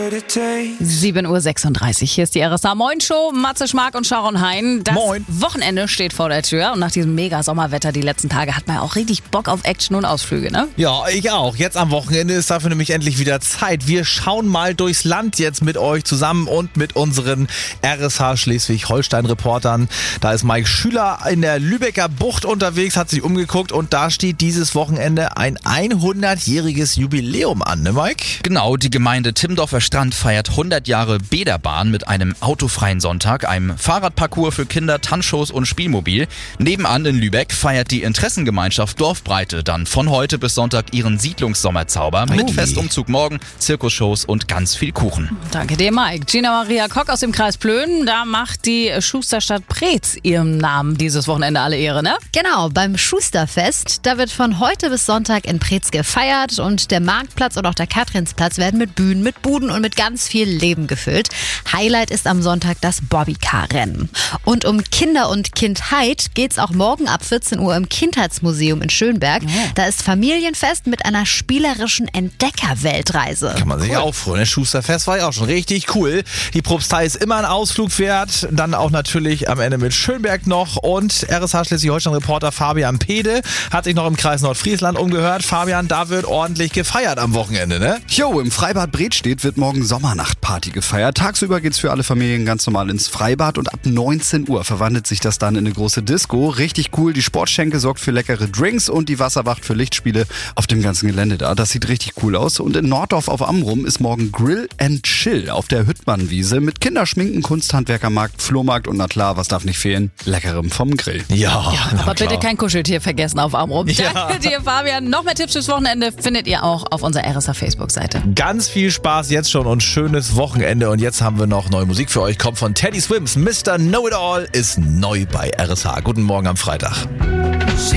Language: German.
7:36 Uhr. Hier ist die RSA Moin Show. Matze Schmark und Sharon Hein. Das Moin. Wochenende steht vor der Tür. Und nach diesem mega Sommerwetter die letzten Tage hat man ja auch richtig Bock auf Action und Ausflüge, ne? Ja, ich auch. Jetzt am Wochenende ist dafür nämlich endlich wieder Zeit. Wir schauen mal durchs Land jetzt mit euch zusammen und mit unseren RSH Schleswig-Holstein-Reportern. Da ist Mike Schüler in der Lübecker Bucht unterwegs, hat sich umgeguckt und da steht dieses Wochenende ein 100-jähriges Jubiläum an, ne Mike? Genau, die Gemeinde Timmendorfer Strand feiert 100 Jahre Bäderbahn mit einem autofreien Sonntag, einem Fahrradparcours für Kinder, Tanzshows und Spielmobil. Nebenan in Lübeck feiert die Interessengemeinschaft Dorfbreite dann von heute bis Sonntag ihren Siedlungssommerzauber mit Festumzug morgen, Zirkusshows und ganz viel Kuchen. Danke dir, Mike. Gina Maria Kock aus dem Kreis Plön. Da macht die Schusterstadt Preetz ihrem Namen dieses Wochenende alle Ehre, ne? Genau, beim Schusterfest, da wird von heute bis Sonntag in Preetz gefeiert und der Marktplatz und auch der Kathrinsplatz werden mit Bühnen, mit Buden und mit ganz viel Leben gefüllt. Highlight ist am Sonntag das Bobbycar-Rennen. Und um Kinder und Kindheit geht's auch morgen ab 14 Uhr im Kindheitsmuseum in Schönberg. Da ist Familienfest mit einer spielerischen Entdeckerweltreise. Kann man sich auch freuen. Das Schusterfest war ja auch schon richtig cool. Die Propstei ist immer ein Ausflug wert. Dann auch natürlich am Ende mit Schönberg noch. Und RSH Schleswig-Holstein-Reporter Fabian Pede hat sich noch im Kreis Nordfriesland umgehört. Fabian, da wird ordentlich gefeiert am Wochenende, ne? Jo, im Freibad Bredstedt wird morgen Sommernachtparty gefeiert. Tagsüber geht's für alle Familien ganz normal ins Freibad und ab 19 Uhr verwandelt sich das dann in eine große Disco. Richtig cool, die Sportschenke sorgt für leckere Drinks und die Wasserwacht für Lichtspiele auf dem ganzen Gelände da. Das sieht richtig cool aus. Und in Norddorf auf Amrum ist morgen Grill and Chill auf der Hüttmannwiese mit Kinderschminken, Kunsthandwerkermarkt, Flohmarkt und na klar, was darf nicht fehlen? Leckerem vom Grill. Ja, Aber bitte kein Kuscheltier vergessen auf Amrum. Ja. Danke dir, Fabian. Noch mehr Tipps fürs Wochenende findet ihr auch auf unserer RSH Facebook-Seite. Ganz viel Spaß jetzt schon und schönes Wochenende. Und jetzt haben wir noch neue Musik für euch. Kommt von Teddy Swims. Mr. Know-It-All ist neu bei RSH. Guten Morgen am Freitag.